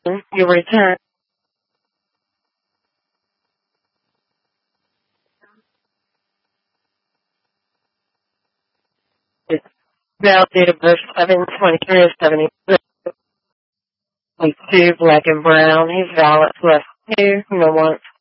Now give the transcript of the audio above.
You return. Now date of birth 7/23/70. Two black and brown. He's valid plus 2. No one.